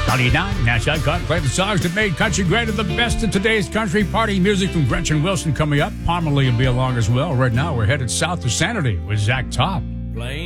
99, Nash Icon, play the songs that made country great and the best of today's country. Party music from Gretchen Wilson coming up. Parmalee will be along as well. Right now, we're headed south to Sanity with Zach Top. Plain